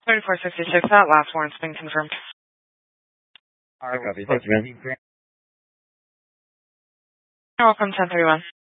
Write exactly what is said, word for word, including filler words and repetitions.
thirty-four sixty-six, that last warrant's been confirmed. Alright, copy. Thank you, man. You're welcome, ten thirty-one.